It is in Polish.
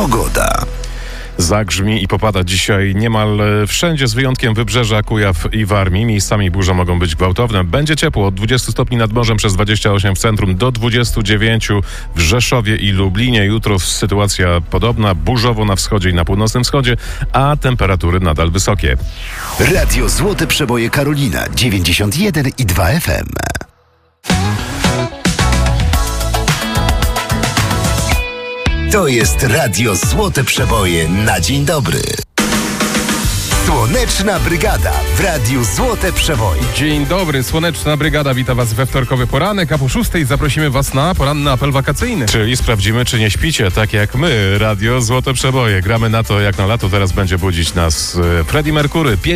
Pogoda. Zagrzmi i popada dzisiaj niemal wszędzie, z wyjątkiem Wybrzeża, Kujaw i Warmii. Miejscami burze mogą być gwałtowne. Będzie ciepło, od 20 stopni nad morzem przez 28 w centrum do 29 w Rzeszowie i Lublinie. Jutro sytuacja podobna, burzowo na wschodzie i na północnym wschodzie, a temperatury nadal wysokie. Radio Złote Przeboje Karolina 91,2 FM. To jest Radio Złote Przeboje na dzień dobry. Słoneczna Brygada w Radiu Złote Przeboje. Dzień dobry, Słoneczna Brygada wita Was we wtorkowy poranek, a po 6:00 zaprosimy Was na poranny apel wakacyjny. Czyli sprawdzimy, czy nie śpicie, tak jak my. Radio Złote Przeboje. Gramy na to jak na lato. Teraz będzie budzić nas Freddie Mercury.